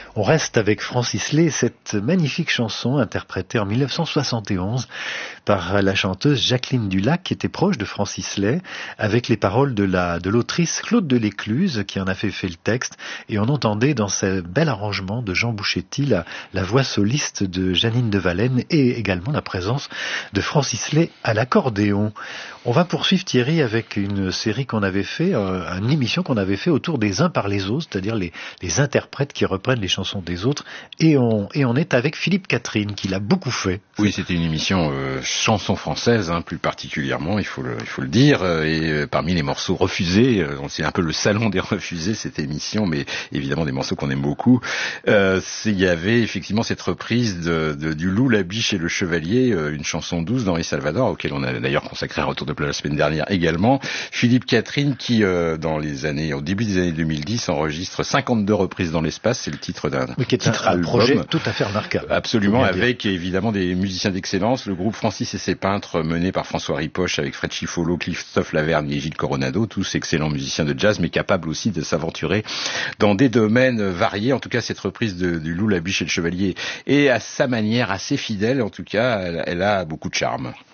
On reste avec Francis Lay, cette magnifique chanson interprétée en 1971 par la chanteuse Jacqueline Dulac, qui était proche de Francis Lay, avec les paroles de l'autrice Claude Delécluse, qui en a fait le texte, et on entendait dans ce bel arrangement de Jean Bouchetti la voix soliste de Janine de Valenne et également la présence de Francis Lay à l'accordéon. On va poursuivre, Thierry, avec une série qu'on avait fait, une émission qu'on avait fait autour des uns par les autres, c'est-à-dire les interprètes qui reprennent les chansons des autres, et on est avec Philippe Catherine, qui l'a beaucoup fait. Oui, c'était une émission chanson française, plus particulièrement, il faut le dire, et parmi les morceaux refusés, c'est un peu le salon des refusés, cette émission, mais évidemment des morceaux qu'on aime beaucoup. Il y avait effectivement cette reprise du Loup, la Biche et le Chevalier, une chanson douce d'Henri Salvador, auquel on a d'ailleurs consacré un retour de la semaine dernière également. Philippe Catherine qui, au début des années 2010, enregistre 52 reprises dans l'espace, c'est le titre d'un album. Projet tout à fait remarquable. Absolument, avec évidemment des musiciens d'excellence, le groupe Francis et ses peintres mené par François Ripoche avec Fred Chifolo, Christophe Lavergne et Gilles Coronado, tous excellents musiciens de jazz, mais capables aussi de s'aventurer dans des domaines variés. En tout cas, cette reprise du Loup, la Biche et le Chevalier est à sa manière assez fidèle. En tout cas, elle a beaucoup de charme.